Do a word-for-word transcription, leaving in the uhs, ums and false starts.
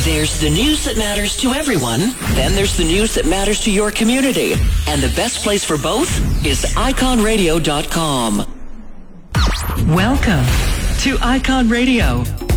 There's the news that matters to everyone. Then there's the news that matters to your community. And the best place for both is icon radio dot com. Welcome to Icon Radio.